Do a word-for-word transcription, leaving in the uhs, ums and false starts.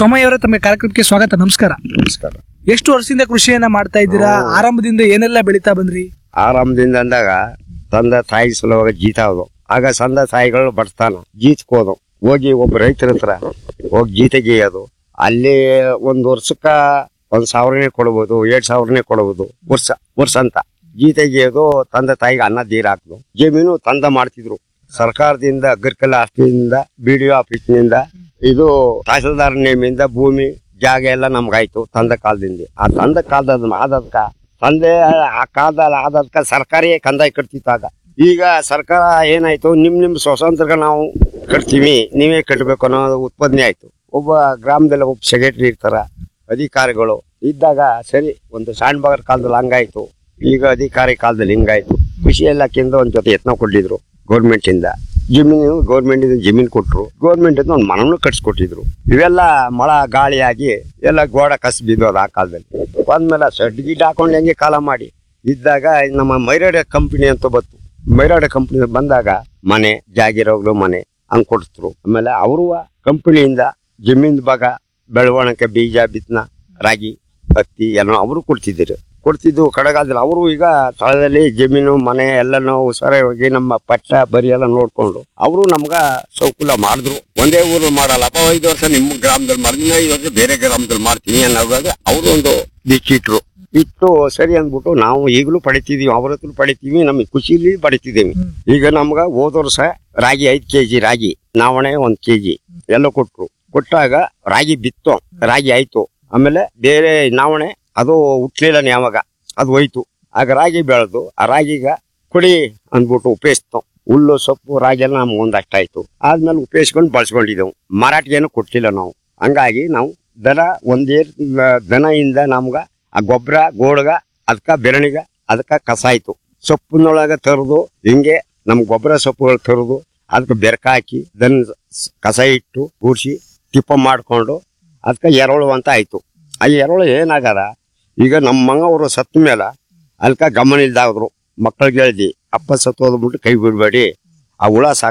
ಸೋಮಯ್ಯ ಅವರೇ, ತಮ್ಮ ಕಾರ್ಯಕ್ರಮಕ್ಕೆ ಸ್ವಾಗತ. ನಮಸ್ಕಾರ. ನಮಸ್ಕಾರ. ಎಷ್ಟು ವರ್ಷದಿಂದ ಕೃಷಿಯನ್ನ ಮಾಡ್ತಾ ಇದ್ದೀರಾ? ಆರಂಭದಿಂದ ಏನೆಲ್ಲ ಬೆಳೀತಾ ಬಂದ್ರಿ? ಆರಂಭದಿಂದ ಅಂದಾಗ ತಂದೆ ತಾಯಿ ಸಲುವಾಗ ಜೀತ ಹೋದು. ಆಗ ತಂದೆ ತಾಯಿಗಳು ಬರ್ತಾನ ಜೀತಕ್ಕೋದು. ಹೋಗಿ ಒಬ್ಬ ರೈತರ ಹತ್ರ ಹೋಗಿ ಜೀತ ಗೀಯೋದು. ಅಲ್ಲಿ ಒಂದ್ ವರ್ಷಕ್ಕ ಒಂದ್ ಸಾವಿರನೇ ಕೊಡ್ಬೋದು, ಎರಡ್ ಸಾವಿರನೇ ಕೊಡ್ಬೋದು ವರ್ಷ ವರ್ಷ ಅಂತ ಜೀತ ಗೀಯೋದು. ತಂದೆ ತಾಯಿಗೆ ಅನ್ನ ನೀರ್ ಹಾಕುದು. ಜಮೀನು ತಂದ ಮಾಡ್ತಿದ್ರು. ಸರ್ಕಾರದಿಂದ ಅಗ್ರಿಕಲ್ ಆಫೀಸಿಂದ, ಬಿ ಡಿ ಒ ಆಫೀಸಿನಿಂದ, ಇದು ತಹಸೀಲ್ದಾರ್ ನೇಮಿಂದ ಭೂಮಿ ಜಾಗ ಎಲ್ಲ ನಮ್ಗಾಯ್ತು ತಂದ ಕಾಲದಿಂದ. ಆ ತಂದ ಕಾಲದ ಆದದ್ಕ ತಂದೆ ಆ ಕಾಲದಲ್ಲಿ ಆದದ್ಕ ಸರ್ಕಾರಿಯೇ ಕಂದಾಯ ಕಟ್ತಿತ್ತಾಗ. ಈಗ ಸರ್ಕಾರ ಏನಾಯ್ತು, ನಿಮ್ ನಿಮ್ ಸ್ವತಂತ್ರ ನಾವು ಕಟ್ತೀವಿ, ನೀವೇ ಕಟ್ಬೇಕು ಅನ್ನೋದು ಉತ್ಪಾದನೆ ಆಯ್ತು. ಒಬ್ಬ ಗ್ರಾಮದಲ್ಲಿ ಒಬ್ಬ ಸೆಕ್ರೆಟರಿ ಇರ್ತಾರ, ಅಧಿಕಾರಿಗಳು ಇದ್ದಾಗ ಸರಿ. ಒಂದು ಸಣ್ಣ ಬಗರ್ ಕಾಲದಲ್ಲಿ ಹಂಗಾಯ್ತು. ಈಗ ಅಧಿಕಾರಿ ಕಾಲದಲ್ಲಿ ಹಿಂಗಾಯ್ತು. ಕೃಷಿ ಇಲಾಖೆಯಿಂದ ಒಂದ್ ಜೊತೆ ಯತ್ನ ಕೊಟ್ಟಿದ್ರು ಗೌರ್ಮೆಂಟ್ ಇಂದ. ಜಮೀನು ಗೌರ್ಮೆಂಟ್ ಇಂದ ಜಮೀನ್ ಕೊಟ್ರು. ಗೌರ್ಮೆಂಟ್ ಇಂದ ಒಂದು ಮನನು ಕಟ್ಸ್ಕೊಟ್ಟಿದ್ರು. ಇವೆಲ್ಲ ಮಳ ಗಾಳಿಯಾಗಿ ಎಲ್ಲ ಗೋಡ ಕಸ್ ಬಿದ್ದೋದು. ಆ ಕಾಲದಲ್ಲಿ ಬಂದ್ಮೇಲೆ ಸಡ್ ಗಿಡ್ ಹಾಕೊಂಡು ಹೆಂಗೆ ಕಾಲ ಮಾಡಿ ಇದ್ದಾಗ ನಮ್ಮ ಮೈರಾಡ ಕಂಪನಿ ಅಂತ ಬತ್ತು. ಮೈರಾಡ ಕಂಪನಿ ಬಂದಾಗ ಮನೆ ಜಾಗಿರೋಗ್ಲು ಮನೆ ಹಂಗ್ ಕೊಡ್ತರು. ಆಮೇಲೆ ಅವರು ಕಂಪನಿಯಿಂದ ಜಮೀನ್ ಭಾಗ ಬೆಳವಣಿಗೆ ಬೀಜ ಬಿತ್ತನ ರಾಗಿ ಹತ್ತಿ ಎಲ್ಲ ಅವರು ಕೊಡ್ತಿದ್ರು ಕೊಡ್ತಿದ್ದು ಕಡೆಗಾಲದಲ್ಲಿ. ಅವರು ಈಗ ಸ್ಥಳದಲ್ಲಿ ಜಮೀನು ಮನೆ ಎಲ್ಲನೂ ಹುಷಾರಾಗಿ ನಮ್ಮ ಪಟ್ಟ ಬರಿ ಎಲ್ಲ ನೋಡ್ಕೊಂಡು ಅವರು ನಮ್ಗ ಸೌಕೂಲ ಮಾಡಿದ್ರು. ಒಂದೇ ಊರು ಮಾಡಲ್ಲಪ್ಪ, ಐದು ವರ್ಷ ನಿಮ್ಮ ಗ್ರಾಮದಲ್ಲಿ ಮಾಡಿದ್ರೆ ಐದು ವರ್ಷ ಬೇರೆ ಗ್ರಾಮದಲ್ಲಿ ಮಾಡ್ತೀನಿ ಅನ್ನೋವಾಗ ಅವರು ಒಂದು ದಿಕ್ಕಿಟ್ರು. ಇಟ್ಟು ಸರಿ ಅಂದ್ಬಿಟ್ಟು ನಾವು ಈಗಲೂ ಪಡಿತಿದೀವಿ, ಅವ್ರ ಹತ್ರ ಪಡಿತೀವಿ, ನಮಗೆ ಖುಷಿಲಿ ಪಡಿತಿದ್ದೀವಿ. ಈಗ ನಮ್ಗ ಹೋದ ವರ್ಷ ರಾಗಿ ಐದ್ ಕೆಜಿ ರಾಗಿ ನಾವಣೆ ಒಂದ್ ಕೆಜಿ ಎಲ್ಲ ಕೊಟ್ರು. ಕೊಟ್ಟಾಗ ರಾಗಿ ಬಿತ್ತು, ರಾಗಿ ಆಯ್ತು. ಆಮೇಲೆ ಬೇರೆ ನಾವಣೆ ಅದು ಹುಟ್ಲಿಲ್ಲ ಯಾವಾಗ, ಅದು ಹೋಯ್ತು. ಆಗ ರಾಗಿ ಬೆಳೆದು ಆ ರಾಗಿಗ ಕೊಡಿ ಅಂದ್ಬಿಟ್ಟು ಉಪಯೋಗಿಸ್ತು. ಹುಲ್ಲು ಸೊಪ್ಪು ರಾಗಿ ಎಲ್ಲ ನಮ್ಗೆ ಒಂದಷ್ಟಾಯ್ತು. ಆದ್ಮೇಲೆ ಉಪಯೋಗಿಸ್ಕೊಂಡು ಬಳಸ್ಕೊಂಡಿದ್ದೆವು. ಮಾರಾಟಗೇನು ಕೊಟ್ಟಿಲ್ಲ ನಾವು. ಹಂಗಾಗಿ ನಾವು ದನ ಒಂದೇ ದನದಿಂದ ನಮ್ಗ ಆ ಗೊಬ್ಬರ ಗೋಡ್ಗ ಅದಕ್ಕ ಬೆರಣಿಗ ಅದಕ್ಕ ಕಸ ಆಯ್ತು. ಸೊಪ್ಪಿನೊಳಗ ತರದು ಹಿಂಗೆ ನಮ್ ಗೊಬ್ಬರ ಸೊಪ್ಪುಗಳು ತರದು ಅದಕ್ಕೆ ಬೆರಕ ಹಾಕಿ ದನ ಕಸ ಇಟ್ಟು ಕೂಡ್ಸಿ ತಿಪ್ಪ ಮಾಡ್ಕೊಂಡು ಅದಕ್ಕ ಎರೋಳು ಅಂತ ಆಯ್ತು. ಆ ಎರೋಳು ಏನಾಗದ, ಈಗ ನಮ್ಮ ಮಂಗವರು ಸತ್ತ ಮೇಲೆ ಅದಕ್ಕ ಗಮನ ಇಲ್ದಾದ್ರು. ಮಕ್ಕಳಿಗೆ ಹೇಳ್ದಿ ಅಪ್ಪ ಸತ್ತು ಹೋದ್ಬಿಟ್ಟು ಕೈ ಬಿಡ್ಬೇಡಿ, ಆ ಹುಳ ಸಾಕ